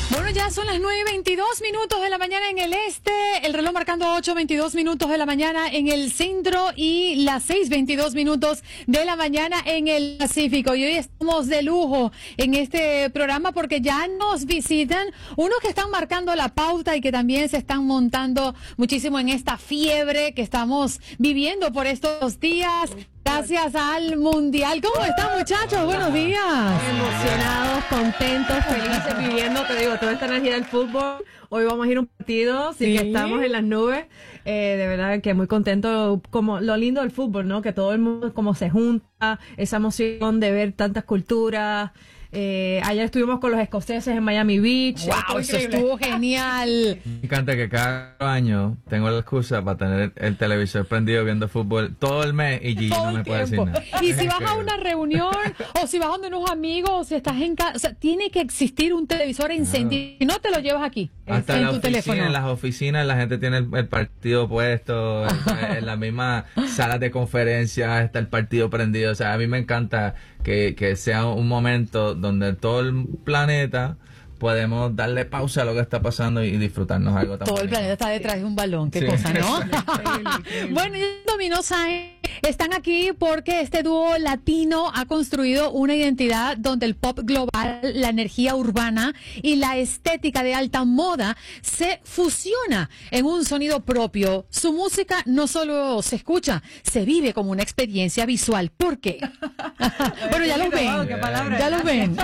Bueno, ya son las 9:22 de la mañana en el este, el reloj marcando 8:22 de la mañana en el centro y las 6:22 de la mañana en el Pacífico. Y hoy estamos de lujo en este programa porque ya nos visitan unos que están marcando la pauta y que también se están montando muchísimo en esta fiebre que estamos viviendo por estos días. Gracias al Mundial. ¿Cómo están, muchachos? Buenos días. Emocionados, contentos, felices, viviendo, te digo, toda esta energía del fútbol. Hoy vamos a ir a un partido, así que estamos en las nubes. De verdad que muy contento, como lo lindo del fútbol, ¿no? Que todo el mundo como se junta, esa emoción de ver tantas culturas. Ayer estuvimos con los escoceses en Miami Beach. ¡Wow! Eso estuvo genial. Me encanta que cada año tengo la excusa para tener el televisor prendido viendo fútbol todo el mes y Gigi no me puede decir nada. Y si vas a una reunión o si vas donde unos amigos o si estás en casa, o sea, tiene que existir un televisor encendido. Y no te lo llevas aquí. Hasta en tu teléfono. En las oficinas la gente tiene el partido puesto, en la misma sala de conferencias está el partido prendido. O sea, a mí me encanta que sea un momento donde todo el planeta podemos darle pausa a lo que está pasando y disfrutarnos algo también. Todo el planeta está detrás de un balón, qué cosa, ¿no? Bueno, y Dominó Sáenz están aquí porque este dúo latino ha construido una identidad donde el pop global, la energía urbana y la estética de alta moda se fusiona en un sonido propio. Su música no solo se escucha, se vive como una experiencia visual. ¿Por qué? Bueno, ya los ven. Ya los ven.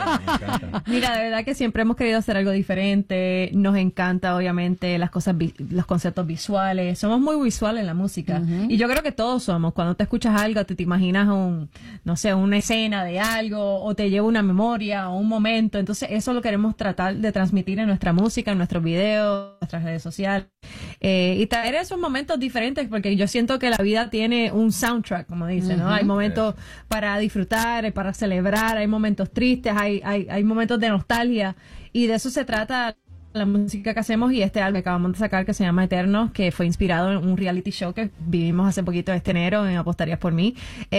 Mira, de verdad que siempre hemos querido hacer algo diferente. Nos encanta, obviamente, las cosas, los conceptos visuales. Somos muy visuales en la música. Y yo creo que todos somos. Cuando te escuchas algo, te imaginas no sé, una escena de algo, o te lleva una memoria, o un momento. Entonces, eso lo queremos tratar de transmitir en nuestra música, en nuestros videos, en nuestras redes sociales. Y traer esos momentos diferentes, porque yo siento que la vida tiene un soundtrack, como dicen, ¿no? Hay momentos para disfrutar, para celebrar, hay momentos tristes, hay momentos de nostalgia, y de eso se trata la música que hacemos. Y este álbum que acabamos de sacar, que se llama Eternos, que fue inspirado en un reality show que vivimos hace poquito este enero en Apostarías por Mí,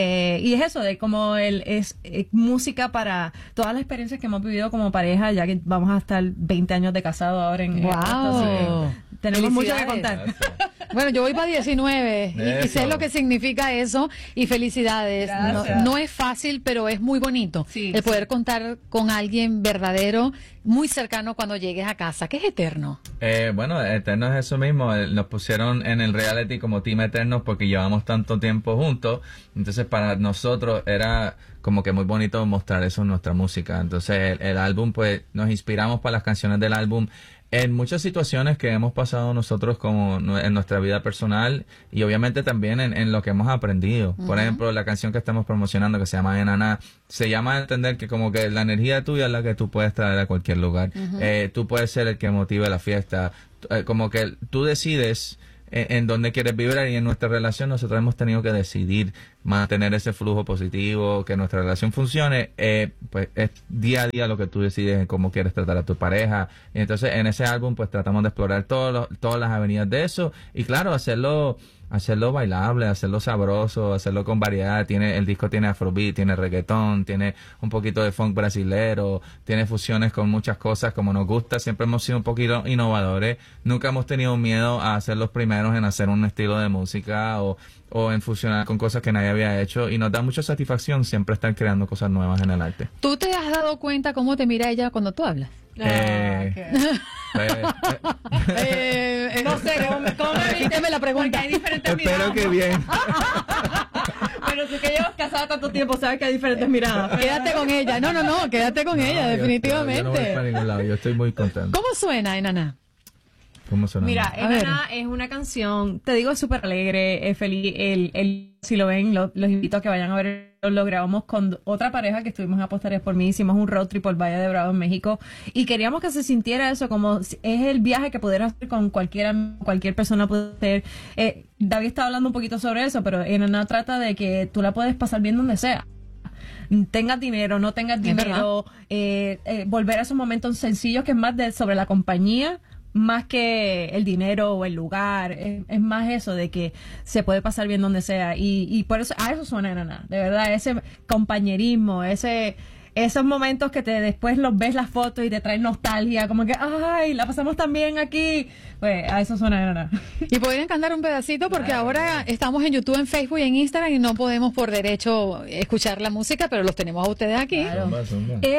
y es eso de como es música para todas las experiencias que hemos vivido como pareja, ya que vamos a estar 20 años de casado ahora en ¡wow! Tenemos mucho que contar. Bueno, yo voy para 19 y sé lo que significa eso, y felicidades. No es fácil, pero es muy bonito el poder contar con alguien verdadero, muy cercano cuando llegues a casa. ¿Qué es Eterno? Bueno, Eterno es eso mismo. Nos pusieron en el reality como Team Eternos porque llevamos tanto tiempo juntos. Entonces para nosotros era como que muy bonito mostrar eso en nuestra música. Entonces el álbum, pues nos inspiramos para las canciones del álbum en muchas situaciones que hemos pasado nosotros como en nuestra vida personal, y obviamente también en lo que hemos aprendido. Por ejemplo, la canción que estamos promocionando, que se llama Enaná, se llama a entender que como que la energía tuya es la que tú puedes traer a cualquier lugar. Tú puedes ser el que motive la fiesta. Como que tú decides en dónde quieres vibrar, y en nuestra relación nosotros hemos tenido que decidir mantener ese flujo positivo, que nuestra relación funcione. Pues es día a día lo que tú decides en cómo quieres tratar a tu pareja, y entonces en ese álbum pues tratamos de explorar todas las avenidas de eso, y claro, hacerlo bailable, hacerlo sabroso, hacerlo con variedad. El disco tiene afrobeat, tiene reggaetón, tiene un poquito de funk brasilero, tiene fusiones con muchas cosas como nos gusta. Siempre hemos sido un poquito innovadores, nunca hemos tenido miedo a ser los primeros en hacer un estilo de música o en fusionar con cosas que nadie había hecho, y nos da mucha satisfacción siempre estar creando cosas nuevas en el arte. ¿Tú te has dado cuenta cómo te mira ella cuando tú hablas? No sé, ¿cómo repíteme la pregunta? Porque hay diferentes miradas. Espero que bien. Pero si que llevas casada tanto tiempo, sabes que hay diferentes miradas. Quédate con ella. No, quédate con ella, definitivamente. Yo no voy para ningún lado, yo estoy muy contento. ¿Cómo suena, Enaná? ¿Cómo suena? Mira, Enaná es una canción, te digo, es súper alegre, es feliz. Si lo ven, los invito a que vayan a ver. Lo grabamos con otra pareja que estuvimos en Apostarías por Mí. Hicimos un road trip por Valle de Bravo en México, y queríamos que se sintiera eso, como es el viaje que pudieras hacer con cualquier persona puede hacer. David estaba hablando un poquito sobre eso, pero Enaná trata de que tú la puedes pasar bien donde sea. Tengas dinero, no tengas dinero, volver a esos momentos sencillos, que es más sobre la compañía, más que el dinero o el lugar. Es más eso de que se puede pasar bien donde sea, y por eso a eso suena Enaná, de verdad, ese compañerismo, ese esos momentos que después los ves las fotos y te traen nostalgia, como que, ay, la pasamos tan bien aquí. Pues a eso suena. Y podrían cantar un pedacito porque ahora estamos en YouTube, en Facebook y en Instagram y no podemos por derecho escuchar la música, pero los tenemos a ustedes aquí. Claro. Zumba.